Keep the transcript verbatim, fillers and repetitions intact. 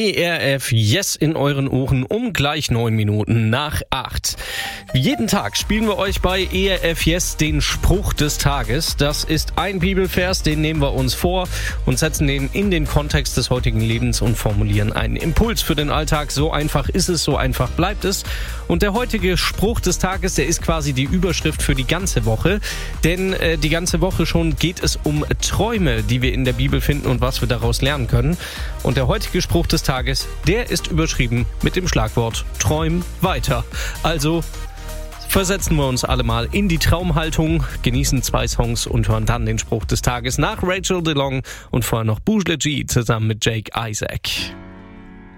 E R F Yes in euren Ohren um gleich neun Minuten nach acht. Jeden Tag spielen wir euch bei E R F Yes den Spruch des Tages. Das ist ein Bibelvers, den nehmen wir uns vor und setzen den in den Kontext des heutigen Lebens und formulieren einen Impuls für den Alltag. So einfach ist es, so einfach bleibt es. Und der heutige Spruch des Tages, der ist quasi die Überschrift für die ganze Woche. Denn äh, die ganze Woche schon geht es um Träume, die wir in der Bibel finden und was wir daraus lernen können. Und der heutige Spruch des Tages, der ist überschrieben mit dem Schlagwort Träum weiter. Also versetzen wir uns alle mal in die Traumhaltung, genießen zwei Songs und hören dann den Spruch des Tages nach Rachel DeLong und vorher noch Boujle G zusammen mit Jake Isaac.